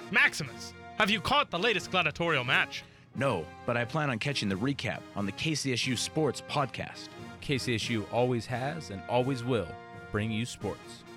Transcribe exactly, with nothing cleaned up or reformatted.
Maximus, have you caught the latest gladiatorial match? No, but I plan on catching the recap on the K C S U Sports podcast. K C S U always has and always will bring you sports.